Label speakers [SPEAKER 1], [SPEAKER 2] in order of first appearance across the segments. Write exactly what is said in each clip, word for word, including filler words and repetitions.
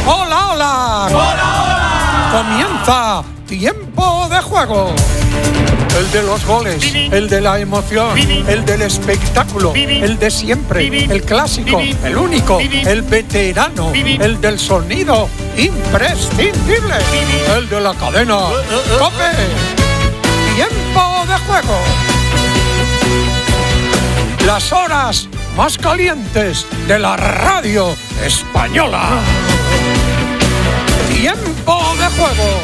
[SPEAKER 1] ¡Hola, hola!
[SPEAKER 2] ¡Hola, hola!
[SPEAKER 1] Comienza Tiempo de Juego. El de los goles, el de la emoción, el del espectáculo, el de siempre, el clásico, el único, el veterano, el del sonido imprescindible, el de la cadena COPE. Tiempo de Juego. Las horas más calientes de la radio española. Tiempo de Juego.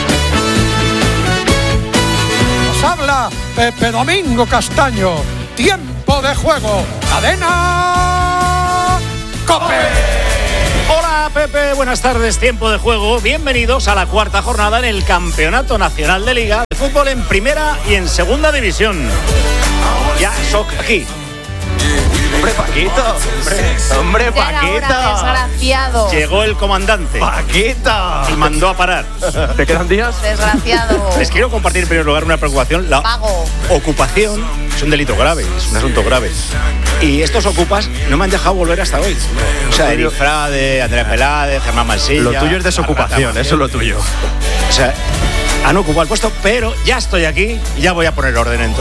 [SPEAKER 1] Nos habla Pepe Domingo Castaño. Tiempo de Juego. Cadena COPE.
[SPEAKER 2] Hola Pepe, buenas tardes, Tiempo de Juego. Bienvenidos a la cuarta jornada en el Campeonato Nacional de Liga de Fútbol en Primera y en Segunda División. Ya, Soc aquí.
[SPEAKER 3] Hombre, Paquito, hombre, hombre, Paquito.
[SPEAKER 4] Desgraciado.
[SPEAKER 2] Llegó el comandante.
[SPEAKER 3] Paquito.
[SPEAKER 2] Y mandó a parar.
[SPEAKER 3] ¿Te quedan días?
[SPEAKER 4] Desgraciado.
[SPEAKER 2] Les quiero compartir en primer lugar una preocupación. La
[SPEAKER 4] Pago.
[SPEAKER 2] ocupación es un delito grave, es un asunto grave. Y estos ocupas no me han dejado volver hasta hoy. O sea, Eric Frade, Andrés Peláez, Germán Mansilla.
[SPEAKER 3] Lo tuyo es desocupación, eso es lo tuyo.
[SPEAKER 2] O sea, han ocupado el puesto, pero ya estoy aquí y ya voy a poner orden en todo.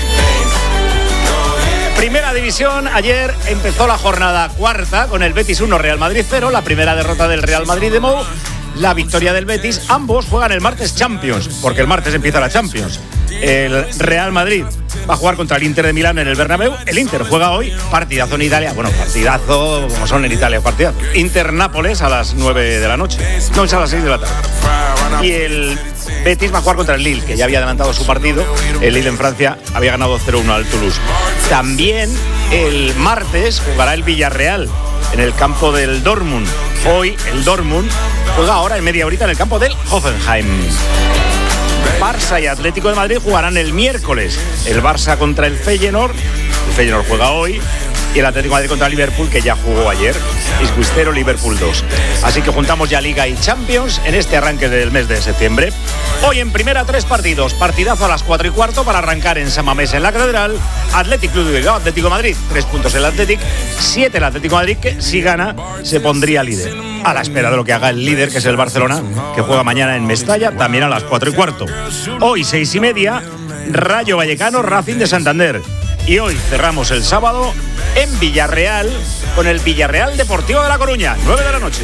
[SPEAKER 2] Primera División, ayer empezó la jornada cuarta con el Betis uno, Real Madrid cero, la primera derrota del Real Madrid de Mou, la victoria del Betis. Ambos juegan el martes Champions, porque el martes empieza la Champions. El Real Madrid va a jugar contra el Inter de Milán en el Bernabéu. El Inter juega hoy, partidazo en Italia. Bueno, partidazo, como son en Italia, partidazo. Inter-Nápoles a las nueve de la noche. No, es a las seis de la tarde. Y el Betis va a jugar contra el Lille, que ya había adelantado su partido. El Lille en Francia había ganado cero uno al Toulouse. También el martes jugará el Villarreal en el campo del Dortmund. Hoy el Dortmund juega ahora en media horita en el campo del Hoffenheim. Barça y Atlético de Madrid jugarán el miércoles. El Barça contra el Feyenoord. El Feyenoord juega hoy. Y el Atlético de Madrid contra el Liverpool, que ya jugó ayer. Iscuistero, Liverpool dos. Así que juntamos ya Liga y Champions en este arranque del mes de septiembre. Hoy en primera tres partidos. Partidazo a las cuatro y cuarto para arrancar en San Mamés en la Catedral. Atlético Club de Bilbao, Atlético de Madrid. Tres puntos el Atlético. Siete el Atlético de Madrid, que si gana se pondría líder. A la espera de lo que haga el líder, que es el Barcelona, que juega mañana en Mestalla, también a las cuatro y cuarto. Hoy seis y media, Rayo Vallecano, Racing de Santander. Y hoy cerramos el sábado en Villarreal con el Villarreal Deportivo de La Coruña, nueve de la noche.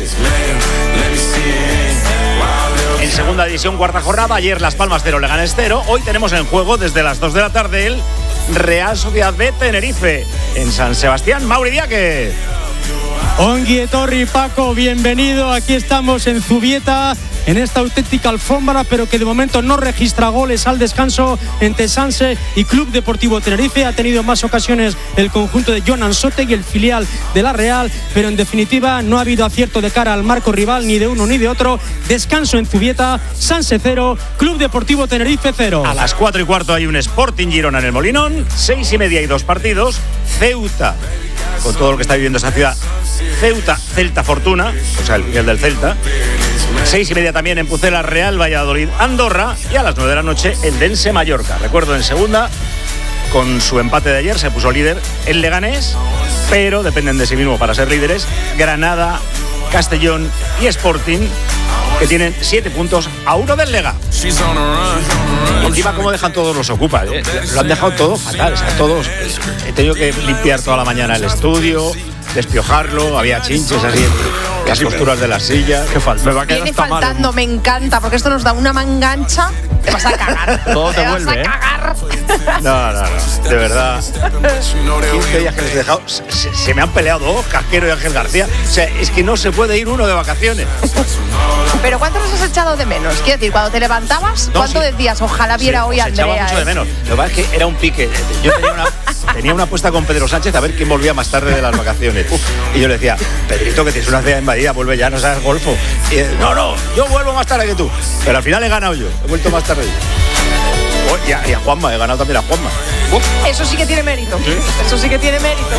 [SPEAKER 2] En segunda división, cuarta jornada, ayer Las Palmas cero, Leganés cero. Hoy tenemos en juego desde las dos de la tarde el Real Sociedad B Tenerife en San Sebastián. Mauri Diaque.
[SPEAKER 5] Ongi etorri, Paco, bienvenido. Aquí estamos en Zubieta, en esta auténtica alfombra, pero que de momento no registra goles al descanso entre Sanse y Club Deportivo Tenerife. Ha tenido más ocasiones el conjunto de Jonan Sote y el filial de la Real, pero en definitiva no ha habido acierto de cara al marco rival, ni de uno ni de otro. Descanso en Zubieta, Sanse cero, Club Deportivo Tenerife cero.
[SPEAKER 2] A las cuatro y cuarto hay un Sporting Girona en el Molinón. Seis y media y dos partidos. Ceuta, con todo lo que está viviendo esa ciudad. Ceuta, Celta Fortuna, o sea, el filial del Celta. Seis y media también en Pucela, Real Valladolid, Andorra. Y a las nueve de la noche, el Dense Mallorca. Recuerdo, en segunda, con su empate de ayer, se puso líder el Leganés, pero dependen de sí mismo para ser líderes Granada, Castellón y Sporting, que tienen siete puntos a uno del Lega. Y encima cómo dejan todos los ocupas, ¿eh? Lo han dejado todo fatal, o sea, todos. He tenido que limpiar toda la mañana el estudio, despiojarlo, había chinches así, las costuras de las sillas.
[SPEAKER 3] ¿Qué falta? Me va a quedar
[SPEAKER 4] Viene
[SPEAKER 3] hasta
[SPEAKER 4] faltando,
[SPEAKER 3] mal.
[SPEAKER 4] me encanta, porque esto nos da una mangancha. Te vas a cagar.
[SPEAKER 3] Todo te
[SPEAKER 4] vas
[SPEAKER 3] vuelve,
[SPEAKER 4] a
[SPEAKER 3] ¿eh?
[SPEAKER 4] cagar.
[SPEAKER 2] No, no, no, de verdad. quince días que les he dejado, se, se me han peleado dos, Casquero y Ángel García. O sea, es que no se puede ir uno de vacaciones.
[SPEAKER 4] Pero ¿cuánto nos has echado de menos? Quiero decir, cuando te levantabas,
[SPEAKER 2] No,
[SPEAKER 4] ¿cuánto
[SPEAKER 2] sí.
[SPEAKER 4] decías? Ojalá viera
[SPEAKER 2] Sí,
[SPEAKER 4] hoy a
[SPEAKER 2] os echaba
[SPEAKER 4] Andrea.
[SPEAKER 2] mucho de
[SPEAKER 4] ¿eh?
[SPEAKER 2] menos. Lo que pasa es que era un pique. Yo tenía una, tenía una apuesta con Pedro Sánchez a ver quién volvía más tarde de las vacaciones. Y yo le decía, Pedrito, que tienes una cena invadida, vuelve ya, no seas golfo. Y él, no, no, yo vuelvo más tarde que tú. Pero al final he ganado yo, he vuelto más tarde yo. Oh, y, a, y a Juanma, he ganado también a Juanma. Uh.
[SPEAKER 4] Eso sí que tiene mérito.
[SPEAKER 2] ¿Sí?
[SPEAKER 4] Eso sí que tiene mérito.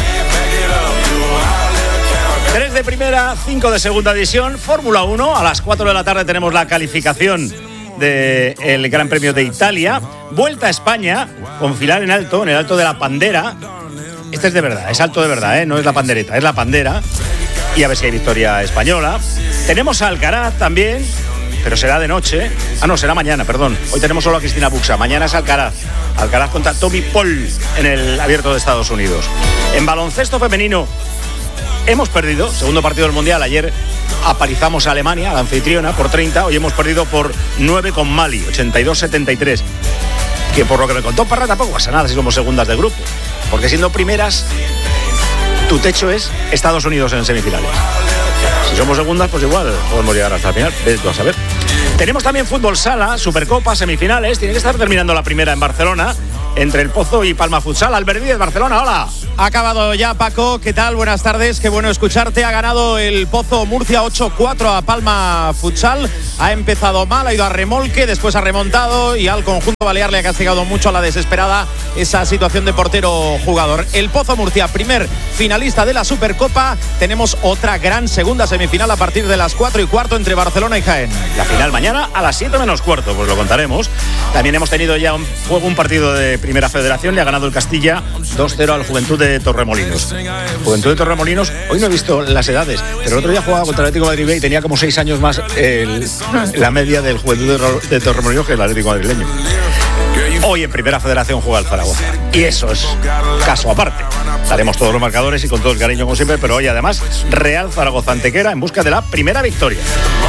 [SPEAKER 2] Tres de primera, cinco de segunda división, Fórmula uno. A las cuatro de la tarde tenemos la calificación del Gran Premio de Italia. Vuelta a España con final en alto, en el alto de la Pandera. Este es de verdad, es alto de verdad, ¿eh? No es la pandereta, es la Pandera. y a ver si hay victoria española. Tenemos a Alcaraz también, pero será de noche. Ah, no, será mañana, perdón. Hoy tenemos solo a Cristina Buxa. Mañana es Alcaraz. Alcaraz contra Tommy Paul en el Abierto de Estados Unidos. En baloncesto femenino hemos perdido, segundo partido del Mundial. Ayer apalizamos a Alemania, la anfitriona, por treinta. Hoy hemos perdido por nueve con Mali, ochenta y dos setenta y tres. Que por lo que me contó Parra tampoco pasa nada si somos segundas del grupo. Porque siendo primeras, tu techo es Estados Unidos en semifinales. Si somos segundas, pues igual podemos llegar hasta el final. Vete tú a saber. Tenemos también fútbol sala, Supercopa, semifinales. Tiene que estar terminando la primera en Barcelona, entre El Pozo y Palma Futsal. Albert Díez, Barcelona, hola.
[SPEAKER 6] Ha acabado ya, Paco. ¿Qué tal? Buenas tardes. Qué bueno escucharte. Ha ganado El Pozo Murcia ocho cuatro a Palma Futsal. Ha empezado mal, ha ido a remolque, después ha remontado y al conjunto balear le ha castigado mucho a la desesperada esa situación de portero jugador. El Pozo Murcia, primer finalista de la Supercopa. Tenemos otra gran segunda semifinal a partir de las cuatro y cuarto entre Barcelona y Jaén.
[SPEAKER 2] La final mañana a las siete menos cuarto, pues lo contaremos. También hemos tenido ya un juego, un partido de Primera Federación. Le ha ganado el Castilla dos cero al Juventud de Torremolinos. Juventud de Torremolinos, hoy no he visto las edades, pero el otro día jugaba contra el Atlético de Madrid y tenía como seis años más el, la media del Juventud de, de Torremolinos que el Atlético madrileño. Hoy en Primera Federación juega el Zaragoza. Y eso es caso aparte. Daremos todos los marcadores y con todo el cariño como siempre, pero hoy además Real Zaragoza Antequera en busca de la primera victoria.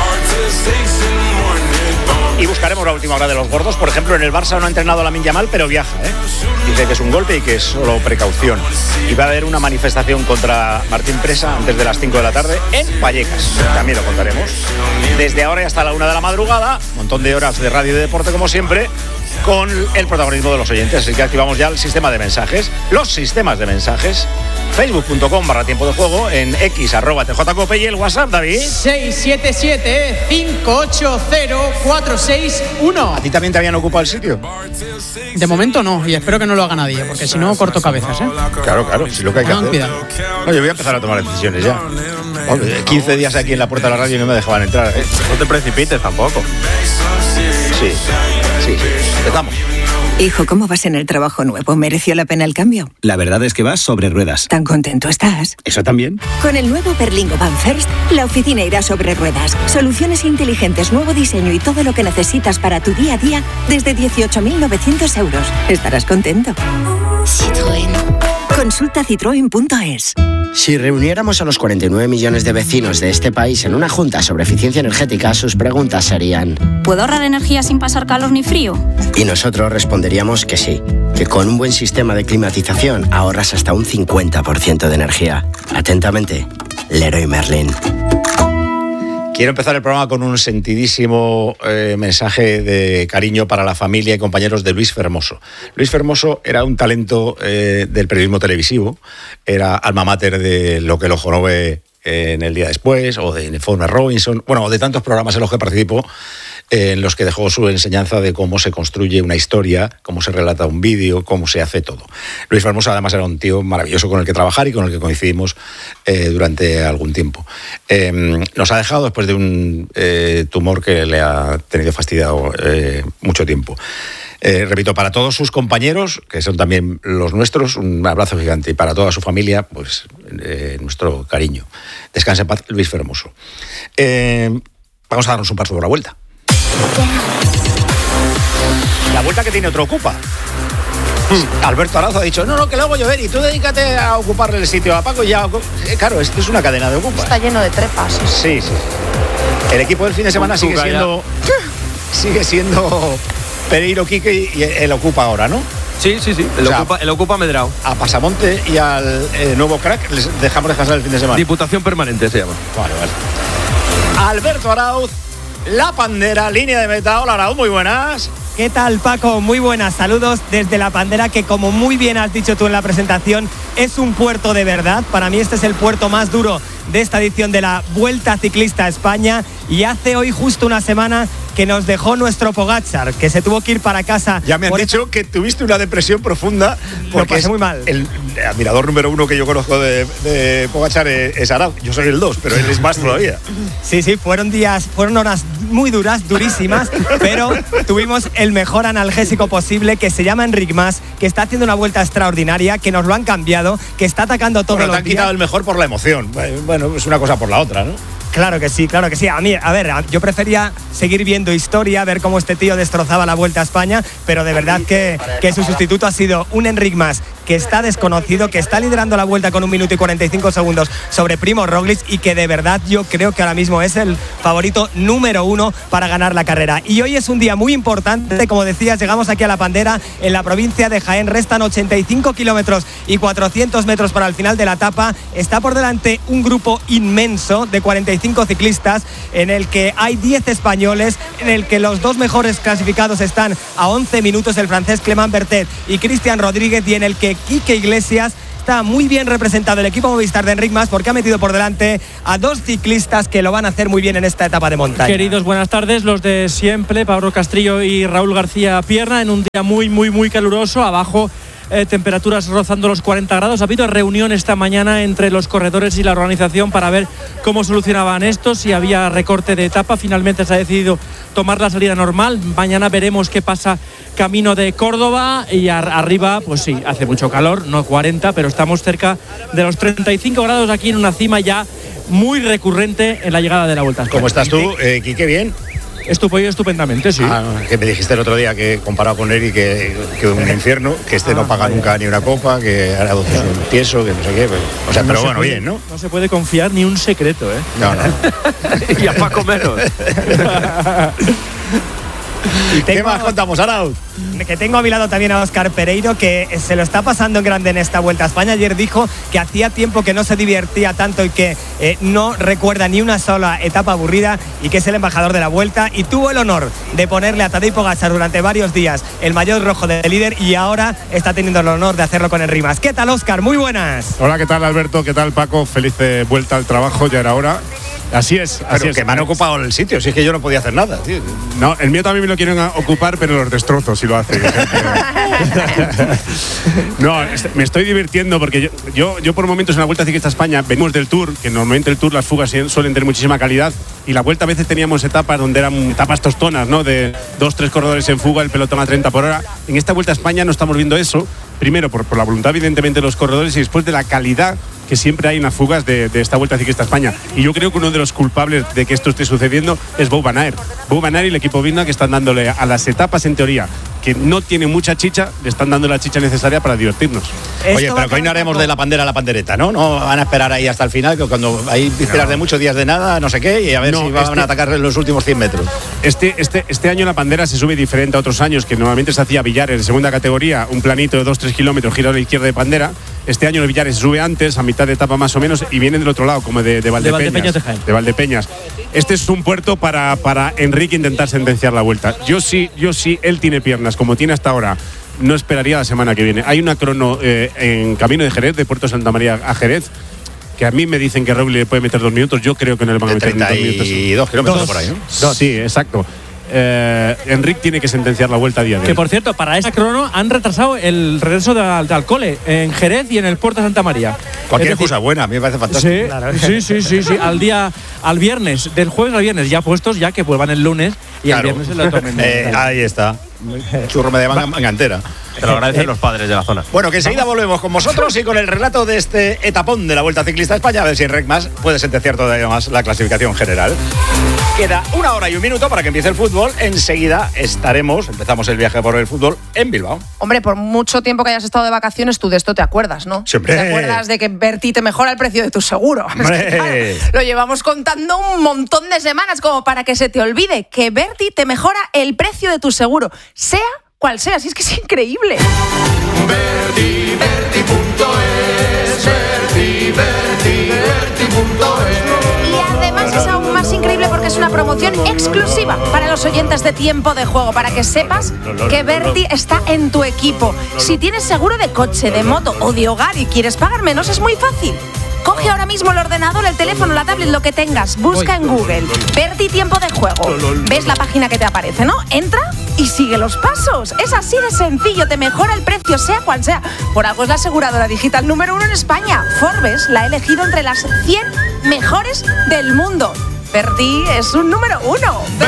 [SPEAKER 2] Y buscaremos la última hora de los gordos. Por ejemplo, en el Barça no ha entrenado Lamine Yamal, pero viaja, ¿eh? Dice que es un golpe y que es solo precaución. Y va a haber una manifestación contra Martín Presa antes de las cinco de la tarde en Vallecas. También lo contaremos. Desde ahora y hasta la una de la madrugada, un montón de horas de radio y de deporte como siempre, con el protagonismo de los oyentes. Así que activamos ya el sistema de mensajes, los sistemas de mensajes. facebook punto com barra tiempo de juego, en X arroba T J Cope y el WhatsApp, David.
[SPEAKER 7] seis siete siete cinco ocho cero cuatro seis uno.
[SPEAKER 2] ¿A ti también te habían ocupado el sitio?
[SPEAKER 7] De momento no, y espero que no lo haga nadie, porque si no corto cabezas, ¿eh?
[SPEAKER 2] Claro, claro, si lo que hay que hacer. No, yo voy a empezar a tomar decisiones ya. Hombre, quince días aquí en la puerta de la radio y no me dejaban entrar, ¿eh?
[SPEAKER 3] No te precipites tampoco.
[SPEAKER 2] Sí, sí, sí. Empezamos.
[SPEAKER 8] Hijo, ¿cómo vas en el trabajo nuevo? ¿Mereció la pena el cambio?
[SPEAKER 9] La verdad es que vas sobre ruedas.
[SPEAKER 8] ¿Tan contento estás?
[SPEAKER 9] ¿Eso también?
[SPEAKER 8] Con el nuevo Berlingo Van First, la oficina irá sobre ruedas. Soluciones inteligentes, nuevo diseño y todo lo que necesitas para tu día a día desde dieciocho mil novecientos euros. Estarás contento. Citroën. Consulta citroen punto es.
[SPEAKER 10] Si reuniéramos a los cuarenta y nueve millones de vecinos de este país en una junta sobre eficiencia energética, sus preguntas serían:
[SPEAKER 11] ¿puedo ahorrar energía sin pasar calor ni frío?
[SPEAKER 10] Y nosotros responderíamos que sí, que con un buen sistema de climatización ahorras hasta un cincuenta por ciento de energía. Atentamente, Leroy Merlin.
[SPEAKER 2] Quiero empezar el programa con un sentidísimo eh, mensaje de cariño para la familia y compañeros de Luis Fermoso. Luis Fermoso era un talento eh, del periodismo televisivo, era alma mater de Lo que el ojo no ve en El día después, o de Informe Robinson, bueno, o de tantos programas en los que participó, eh, en los que dejó su enseñanza de cómo se construye una historia, cómo se relata un vídeo, cómo se hace todo. Luis Fermoso además era un tío maravilloso con el que trabajar y con el que coincidimos eh, durante algún tiempo. Eh, nos ha dejado después de un eh, tumor que le ha tenido fastidiado eh, mucho tiempo. Eh, repito, para todos sus compañeros, que son también los nuestros, un abrazo gigante. Y para toda su familia, pues eh, nuestro cariño. Descanse en paz, Luis Fermoso. Eh, vamos a darnos un paso por la vuelta. La vuelta que tiene otro Ocupa. Hmm. Alberto Arazo ha dicho, no, no, que lo hago llover y tú dedícate a ocuparle el sitio a Paco y ya... Eh, claro, esto es una cadena de Ocupa.
[SPEAKER 4] Está lleno de trepas.
[SPEAKER 2] Sí, sí. El equipo del fin de semana sigue siendo... Sigue siendo... Pereiro, Quique y el Ocupa ahora, ¿no?
[SPEAKER 3] Sí, sí, sí, el, o sea, ocupa, el Ocupa Medrao.
[SPEAKER 2] A Pasamonte y al eh, nuevo crack les dejamos descansar el fin de semana.
[SPEAKER 3] Diputación permanente se llama.
[SPEAKER 2] Vale, vale. Alberto Arauz, La Pandera, línea de meta. Hola Arauz, muy buenas.
[SPEAKER 12] ¿Qué tal, Paco? Muy buenas, saludos desde La Pandera, que como muy bien has dicho tú en la presentación, es un puerto de verdad. Para mí este es el puerto más duro de esta edición de la Vuelta Ciclista a España y hace hoy justo una semana que nos dejó nuestro Pogačar, que se tuvo que ir para casa.
[SPEAKER 2] Ya me han dicho eso, que tuviste una depresión profunda porque
[SPEAKER 12] lo pasé muy mal.
[SPEAKER 2] El admirador número uno que yo conozco de, de Pogačar es, es Arad. Yo soy el dos, pero él es más todavía.
[SPEAKER 12] Sí, sí, fueron días, fueron horas muy duras, durísimas, pero tuvimos el mejor analgésico posible, que se llama Enric Mas, que está haciendo una vuelta extraordinaria, que nos lo han cambiado, que está atacando todo.
[SPEAKER 2] Bueno, te han
[SPEAKER 12] días.
[SPEAKER 2] quitado el mejor por la emoción. Bueno, es una cosa por la otra, ¿no?
[SPEAKER 12] Claro que sí, claro que sí. A mí, a ver, yo prefería seguir viendo historia, ver cómo este tío destrozaba la Vuelta a España, pero de verdad que, que su sustituto ha sido un Enric Mas que está desconocido, que está liderando la Vuelta con un minuto y cuarenta y cinco segundos sobre Primož Roglič, y que de verdad yo creo que ahora mismo es el favorito número uno para ganar la carrera. Y hoy es un día muy importante, como decías, llegamos aquí a La Pandera, en la provincia de Jaén, restan ochenta y cinco kilómetros y cuatrocientos metros para el final de la etapa. Está por delante un grupo inmenso de cuarenta y cinco ciclistas, en el que hay diez españoles, en el que los dos mejores clasificados están a once minutos, el francés Clément Bertet y Cristian Rodríguez, y en el que Quique Iglesias está muy bien representado el equipo Movistar de Enric Mas, porque ha metido por delante a dos ciclistas que lo van a hacer muy bien en esta etapa de montaña.
[SPEAKER 5] Queridos, buenas tardes, los de siempre, Pablo Castrillo y Raúl García Pierna, en un día muy, muy, muy caluroso. Abajo Eh, temperaturas rozando los cuarenta grados. Ha habido reunión esta mañana entre los corredores y la organización para ver cómo solucionaban esto, si había recorte de etapa. Finalmente se ha decidido tomar la salida normal. Mañana veremos qué pasa camino de Córdoba, y ar- arriba, pues sí, hace mucho calor, no cuarenta, pero estamos cerca de los treinta y cinco grados aquí en una cima ya muy recurrente en la llegada de la Vuelta a España.
[SPEAKER 2] ¿Cómo estás tú, eh, Quique? ¿Bien?
[SPEAKER 5] Estuve estupendamente, sí.
[SPEAKER 2] Ah, que me dijiste el otro día que comparado con él y que, que un infierno, que este ah, no paga vaya. nunca ni una copa, que hará un tieso, que no sé qué. Pero, o sea, no pero bueno,
[SPEAKER 5] puede,
[SPEAKER 2] bien, ¿no?
[SPEAKER 5] No se puede confiar ni un secreto, ¿eh?
[SPEAKER 2] No, no.
[SPEAKER 3] Y a Paco menos.
[SPEAKER 12] Y tengo,
[SPEAKER 2] ¿Qué más contamos, Arauz?
[SPEAKER 12] Que tengo a mi lado también a Óscar Pereiro, que se lo está pasando en grande en esta Vuelta a España. Ayer dijo que hacía tiempo que no se divertía tanto y que eh, no recuerda ni una sola etapa aburrida, y que es el embajador de la Vuelta, y tuvo el honor de ponerle a Tadej Pogačar durante varios días el maillot rojo de líder, y ahora está teniendo el honor de hacerlo con Enric Mas. ¿Qué tal, Óscar? Muy buenas.
[SPEAKER 13] Hola, ¿qué tal, Alberto? ¿Qué tal, Paco? Feliz eh, vuelta al trabajo, ya era hora. Así es, así
[SPEAKER 2] pero
[SPEAKER 13] es.
[SPEAKER 2] Que me han ocupado el sitio, si es que yo no podía hacer nada, tío.
[SPEAKER 13] No, el mío también me lo quieren ocupar, pero los destrozo si lo hacen. No, me estoy divirtiendo porque yo, yo, yo por momentos en la Vuelta Ciclista a España venimos del Tour, que normalmente el Tour, las fugas suelen tener muchísima calidad, y la Vuelta a veces teníamos etapas donde eran etapas tostonas, ¿no? De dos, tres corredores en fuga, el pelotón a treinta por hora. En esta Vuelta a España no estamos viendo eso, primero por, por la voluntad evidentemente de los corredores, y después de la calidad que siempre hay en las fugas de, de esta Vuelta Ciclista a España. Y yo creo que uno de los culpables de que esto esté sucediendo es Bou Van Aert. Bou Van Aert y el equipo Vinda, que están dándole a las etapas, en teoría, que no tienen mucha chicha, le están dando la chicha necesaria para divertirnos.
[SPEAKER 2] Oye, pero que hoy no haremos de la pandera a la pandereta, ¿no? No van a esperar ahí hasta el final, que cuando hay vísperas no. de muchos días de nada, no sé qué, y a ver no, si van este, a atacar en los últimos cien metros.
[SPEAKER 13] Este, este, este año la pandera se sube diferente a otros años, que normalmente se hacía Villares en segunda categoría, un planito de dos tres kilómetros, giro a la izquierda de pandera. Este año el Villares se sube antes, a mitad de etapa más o menos, y vienen del otro lado, como de, de Valdepeñas. De Valdepeñas de Jaén. De Valdepeñas. Este es un puerto para, para Enrique intentar sentenciar la Vuelta. Yo sí, yo sí, él tiene piernas, como tiene hasta ahora. No esperaría la semana que viene. Hay una crono eh, en camino de Jerez, de Puerto Santa María a Jerez, que a mí me dicen que Roglič le puede meter dos minutos. Yo creo que no le van a meter dos minutos.
[SPEAKER 2] Y dos kilómetros por ahí, ¿no?
[SPEAKER 13] Dos. Sí, exacto. Eh, Enric tiene que sentenciar la Vuelta a día de hoy.
[SPEAKER 5] Que por cierto, para esa crono han retrasado el regreso de, de Alcole en Jerez y en el Puerto Santa María.
[SPEAKER 2] Cualquier
[SPEAKER 5] decir,
[SPEAKER 2] cosa buena, a mí me parece fantástico.
[SPEAKER 5] Sí, claro. sí, sí, sí, sí, al día, al viernes, del jueves al viernes ya puestos, ya que vuelvan el lunes y claro. el viernes se lo tomen.
[SPEAKER 2] eh, ahí está. Churro me de manga entera.
[SPEAKER 3] Te lo agradecen los padres de la zona.
[SPEAKER 2] Bueno, que enseguida volvemos con vosotros y con el relato de este etapón de la Vuelta Ciclista a España, a ver si Enric Mas puede sentenciar todavía más la clasificación general. Queda una hora y un minuto para que empiece el fútbol. Enseguida estaremos, empezamos el viaje por el fútbol en Bilbao.
[SPEAKER 4] Hombre, por mucho tiempo que hayas estado de vacaciones, tú de esto te acuerdas, ¿no?
[SPEAKER 2] Siempre.
[SPEAKER 4] ¿Te acuerdas de que Berti te mejora el precio de tu seguro? Es que, claro, lo llevamos contando un montón de semanas como para que se te olvide que Berti te mejora el precio de tu seguro, sea cual sea, si es que es increíble.
[SPEAKER 1] Berti, Berti punto es, Berti, Berti, Berti punto es.
[SPEAKER 4] Y además es aún más increíble porque es una promoción exclusiva para los oyentes de Tiempo de Juego, para que sepas que Berti está en tu equipo. Si tienes seguro de coche, de moto o de hogar y quieres pagar menos, es muy fácil. Coge Coge ahora mismo el ordenador, el teléfono, la tablet, lo que tengas. Busca en Google Berti tiempo de juego. ¿Ves la página que te aparece, no? Entra y sigue los pasos. Es así de sencillo, te mejora el precio, sea cual sea. Por algo es la aseguradora digital número uno en España. Forbes la ha elegido entre las cien mejores del mundo. Berti es un número uno.